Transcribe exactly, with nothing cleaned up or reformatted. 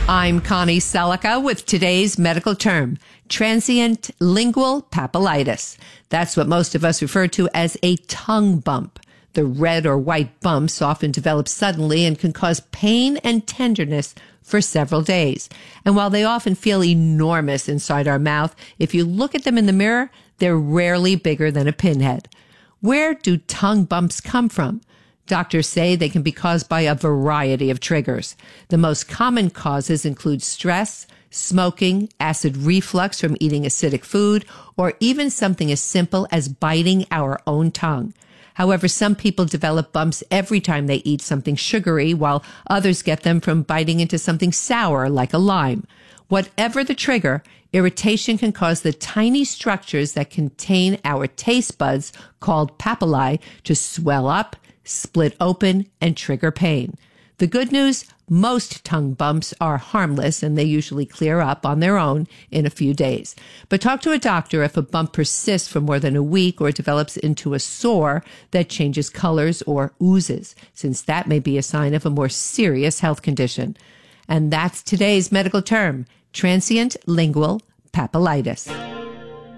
I'm Connie Selica with today's medical term, transient lingual papillitis. That's what most of us refer to as a tongue bump. The red or white bumps often develop suddenly and can cause pain and tenderness for several days. And while they often feel enormous inside our mouth, if you look at them in the mirror, they're rarely bigger than a pinhead. Where do tongue bumps come from? Doctors say they can be caused by a variety of triggers. The most common causes include stress, smoking, acid reflux from eating acidic food, or even something as simple as biting our own tongue. However, some people develop bumps every time they eat something sugary, while others get them from biting into something sour like a lime. Whatever the trigger, irritation can cause the tiny structures that contain our taste buds, called papillae, to swell up, split open, and trigger pain. The good news, most tongue bumps are harmless and they usually clear up on their own in a few days. But talk to a doctor if a bump persists for more than a week or develops into a sore that changes colors or oozes, since that may be a sign of a more serious health condition. And that's today's medical term, transient lingual papillitis.